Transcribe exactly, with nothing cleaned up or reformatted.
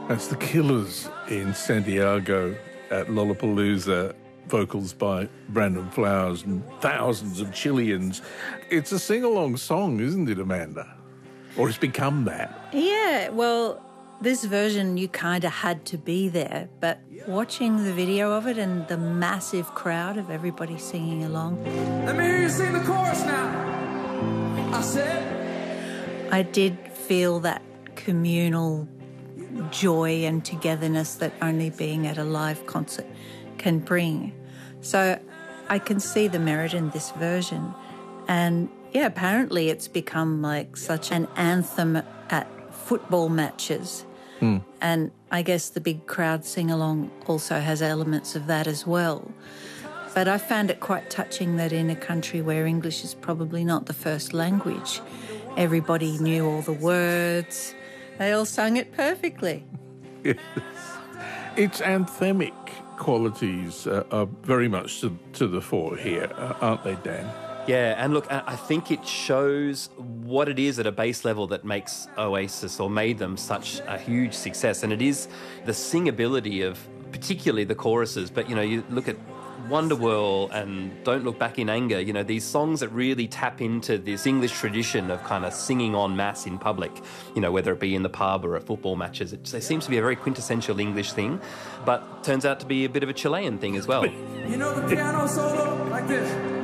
That's the Killers in Santiago at Lollapalooza, vocals by Brandon Flowers and thousands of Chileans. It's a sing-along song, isn't it, Amanda? Or it's become that. Yeah, well, this version you kind of had to be there, but watching the video of it and the massive crowd of everybody singing along. Let me hear you sing the chorus now. I said. I did feel that communal joy and togetherness that only being at a live concert can bring. So I can see the merit in this version. And yeah, apparently it's become like such an anthem at football matches. Mm. And I guess the big crowd sing-along also has elements of that as well. But I found it quite touching that in a country where English is probably not the first language, everybody knew all the words. They all sung it perfectly. Yes. Its anthemic qualities uh, are very much to, to the fore here, uh, aren't they, Dan? Yeah, and look, I think it shows what it is at a base level that makes Oasis or made them such a huge success. And it is the singability of particularly the choruses. But, you know, you look at Wonderwall and Don't Look Back in Anger, you know, these songs that really tap into this English tradition of kind of singing en masse in public, you know, whether it be in the pub or at football matches. It, it seems to be a very quintessential English thing, but turns out to be a bit of a Chilean thing as well. You know the piano solo like this.